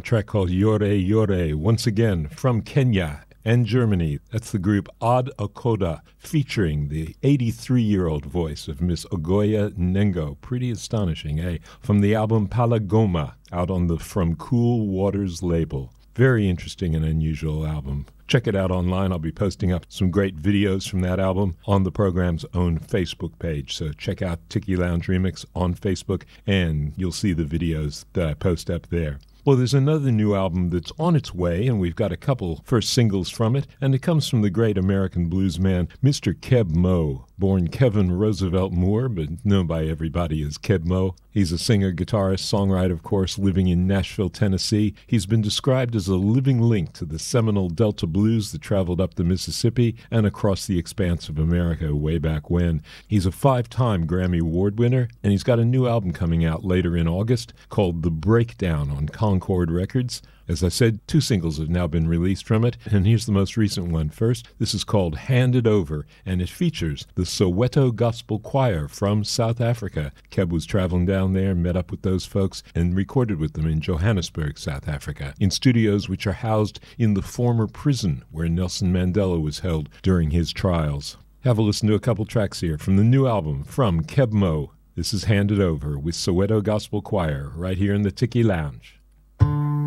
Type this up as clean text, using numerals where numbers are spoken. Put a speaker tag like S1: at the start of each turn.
S1: track called Yore Yore, once again from Kenya and Germany. That's the group Ad Okoda, featuring the 83-year-old voice of Miss Ogoya Nengo. Pretty astonishing, eh? From the album Palagoma, out on the From Cool Waters label. Very interesting and unusual album. Check it out online. I'll be posting up some great videos from that album on the program's own Facebook page. So check out Tiki Lounge Remix on Facebook, and you'll see the videos that I post up there. Well, there's another new album that's on its way, and we've got a couple first singles from it, and it comes from the great American blues man, Mr. Keb Mo, born Kevin Roosevelt Moore, but known by everybody as Keb Mo. He's a singer, guitarist, songwriter, of course, living in Nashville, Tennessee. He's been described as a living link to the seminal Delta blues that traveled up the Mississippi and across the expanse of America way back when. He's a 5-time Grammy Award winner, and he's got a new album coming out later in August called The Breakdown on Concord Records. As I said, 2 singles have now been released from it, and here's the most recent one first. This is called Hand It Over, and it features the Soweto Gospel Choir from South Africa. Keb was traveling down there, met up with those folks, and recorded with them in Johannesburg, South Africa, in studios which are housed in the former prison where Nelson Mandela was held during his trials. Have a listen to a couple tracks here from the new album from Keb Mo. This is Hand It Over with Soweto Gospel Choir right here in the Tiki Lounge.